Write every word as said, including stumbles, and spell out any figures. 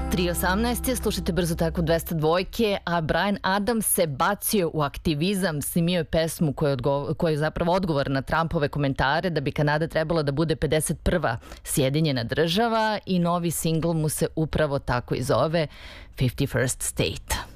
tri osamnaest je, slušajte Brzo tako dvesta dvojke, a Bryan Adams se bacio u aktivizam, snimio je pesmu koja je, odgo koja je zapravo odgovor na Trumpove komentare da bi Kanada trebala da bude pedeset prva sjedinjena država i novi singl mu se upravo tako i zove, fifty-first State.